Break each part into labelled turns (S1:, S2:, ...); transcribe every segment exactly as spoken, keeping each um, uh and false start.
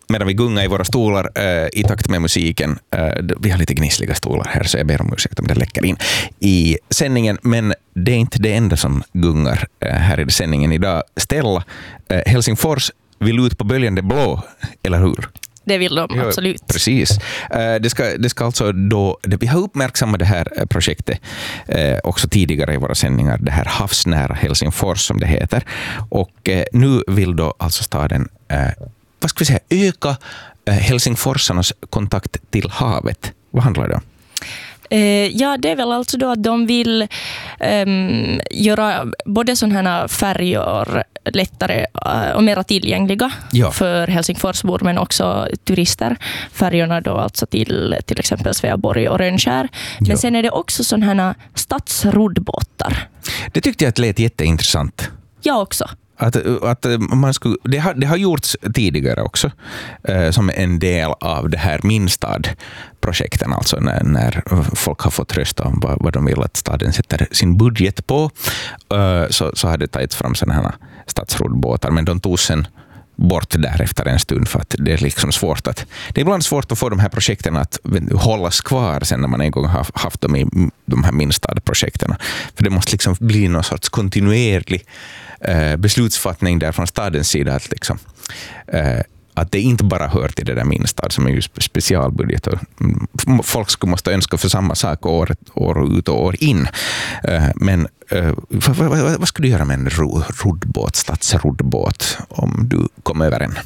S1: medan vi gungar i våra stolar uh, i takt med musiken. Uh, vi har lite gnissliga stolar här, så jag ber om ursäkt om det läcker in i sändningen, men det är inte det enda som gungar uh, här i sändningen idag. Stella, uh, Helsingfors vill ut på böljande blå, eller hur?
S2: Det vill de, absolut.
S1: Ja, precis. Det ska, det ska alltså då, det, vi har uppmärksammat det här projektet eh, också tidigare i våra sändningar, det här havsnära Helsingfors som det heter. Och eh, nu vill då alltså staden, eh, vad ska vi säga, öka eh, helsingforsarnas kontakt till havet. Vad handlar det om?
S2: Ja, det är väl alltså då att de vill um, göra både sådana här färjor lättare och mer tillgängliga ja. för Helsingforsbor, men också turister. Färjorna då alltså till till exempel Sveaborg och Rönnskär. Men ja. sen är det också sådana här stadsroddbåtar.
S1: Det tyckte jag att lät jätteintressant.
S2: Jag också.
S1: Att, att man skulle, det, har, det har gjorts tidigare också eh, som en del av det här Minstad-projekten, alltså när, när folk har fått rösta om vad, vad de vill att staden sätter sin budget på, eh, så, så har det tagits fram sådana här stadsroddbåtar, men de tog sen bort därefter en stund för att det är liksom svårt att det är ibland svårt att få de här projekten att hållas kvar sen när man en gång har haft dem i de här Minstad-projekten, för det måste liksom bli någon sorts kontinuerlig eh, beslutsfattning där från stadens sida att liksom eh, att det inte bara hör till det där Minstad som är ju specialbudget och folk skulle måste önska för samma sak år, år ut och år in. Men vad, vad, vad skulle du göra med en roddbåt, stadsroddbåt om du kom över en?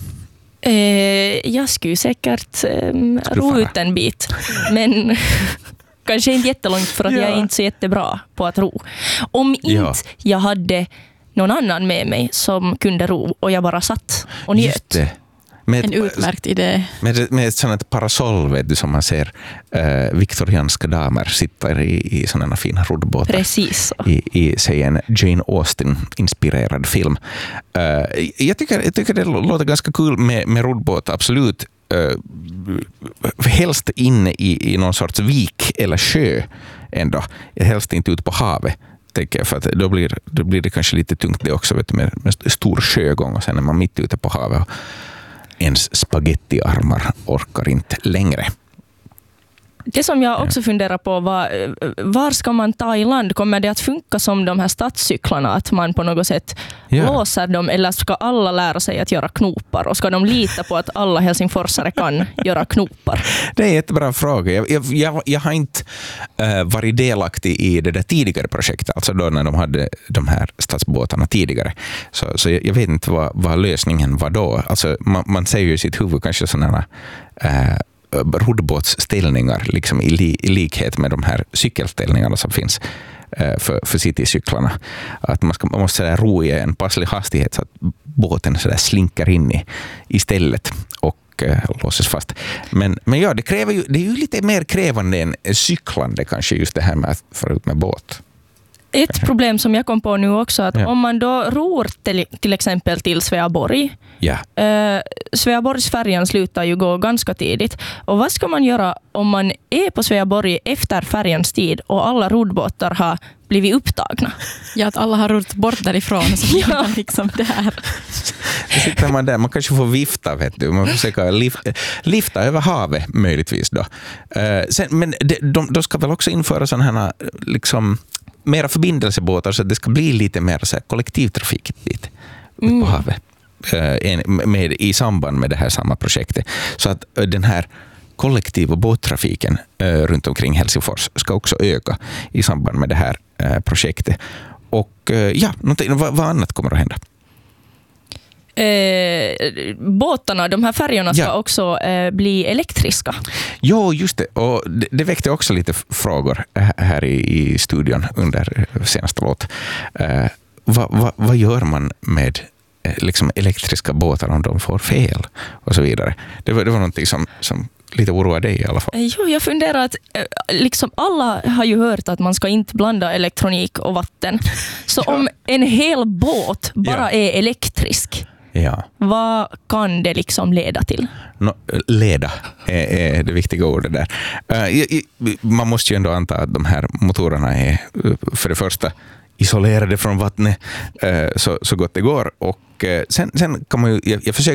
S2: Jag skulle säkert um, ro ut en bit, men kanske inte jättelångt för att ja. jag är inte så jättebra på att ro. Om inte ja. jag hade någon annan med mig som kunde ro och jag bara satt och njöt.
S3: Med, en utmärkt idé.
S1: Med, med ett sådant parasoll, vet du, som man ser eh, viktorianska damer sitter i, i sådana fina roddbåtar.
S2: Precis.
S1: I, i säg en Jane Austen-inspirerad film. Eh, jag, tycker, jag tycker det låter ganska kul med, med roddbåt, absolut. Eh, helst inne i, i någon sorts vik eller sjö ändå. Helst inte ut på havet. Tänker jag, för att då blir, då blir det kanske lite tungt det också, vet du, med, med stor sjögång och sen är man mitt ute på havet. Ens spagettiarmar orkar inte längre.
S2: Det som jag också funderar på var, var ska man ta i land? Kommer det att funka som de här stadscyklarna, att man på något sätt ja. låser dem, eller ska alla lära sig att göra knopar och ska de lita på att alla helsingforsare kan göra knopar? Det är en
S1: jättebra fråga. Jag, jag, jag, jag har inte uh, varit delaktig i det där tidigare projektet, alltså då när de hade de här stadsbåtarna tidigare. Så, så jag, jag vet inte vad, vad lösningen var då. Alltså, man, man säger ju i sitt huvud kanske sådana uh, roddbåtsställningar liksom i, li, i likhet med de här cykelställningarna som finns eh, för, för citycyklarna. Att man, ska, man måste sådär ro i en passlig hastighet så att båten sådär slinker in i, i stället och eh, låses fast. Men, men ja, det, kräver ju, det är ju lite mer krävande än cyklande kanske, just det här med att föra ut med båt.
S2: Ett problem som jag kom på nu också, att ja. om man då ror till, till exempel till Sveaborg,
S1: ja.
S2: eh, Sveaborgsfärjan slutar ju gå ganska tidigt. Och vad ska man göra om man är på Sveaborg efter färjans tid och alla roddbåtar har blivit upptagna?
S3: Ja, att alla har rott bort därifrån så ja. man liksom där.
S1: Då sitter man där, man kanske får vifta, vet du. Man försöker lif, lifta över havet möjligtvis då. Eh, sen, men de, de, de ska väl också införa sådana här liksom mera förbindelsebåtar så att det ska bli lite mer så här kollektivtrafik dit mm. ut på havet eh, med, i samband med det här samma projektet. Så att den här kollektiva båttrafiken eh, runt omkring Helsingfors ska också öka i samband med det här eh, projektet. Och eh, ja, vad, vad annat kommer att hända?
S2: Eh, båtarna, de här färjorna ska ja. också eh, bli elektriska.
S1: Jo, just det. Och det, det väckte också lite frågor här i, i studion under senaste låt. Eh, vad, vad, vad gör man med eh, liksom elektriska båtar om de får fel och så vidare? Det var, det var någonting som, som lite oroar dig i alla fall.
S2: Jo, jag funderar att eh, liksom alla har ju hört att man ska inte blanda elektronik och vatten. Så ja. om en hel båt bara ja. är elektrisk,
S1: ja.
S2: vad kan det liksom leda till?
S1: No, leda är, är det viktiga ordet där. Uh, man måste ju ändå anta att de här motorerna är för det första isolerade från vattnet uh, så, så gott det går. Och uh, sen, sen kan man ju, jag, jag försöker